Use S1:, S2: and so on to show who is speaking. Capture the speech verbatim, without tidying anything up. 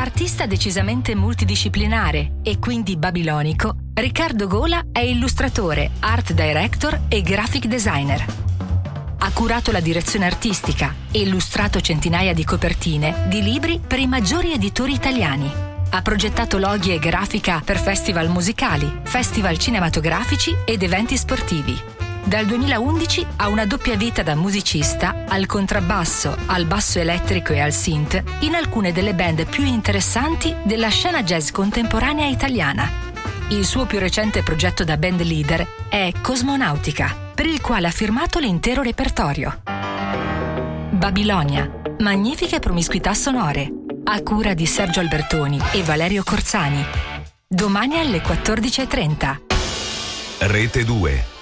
S1: Artista decisamente multidisciplinare e quindi babilonico, Riccardo Gola è illustratore, art director e graphic designer. Ha curato la direzione artistica e illustrato centinaia di copertine di libri per i maggiori editori italiani. Ha progettato loghi e grafica per festival musicali, festival cinematografici ed eventi sportivi. Dal duemilaundici ha una doppia vita da musicista, al contrabbasso, al basso elettrico e al synth, in alcune delle band più interessanti della scena jazz contemporanea italiana. Il suo più recente progetto da band leader è Cosmonautica, per il quale ha firmato l'intero repertorio. Babilonia, magnifiche promiscuità sonore, a cura di Sergio Albertoni e Valerio Corzani. Domani alle quattordici e trenta.
S2: Rete due.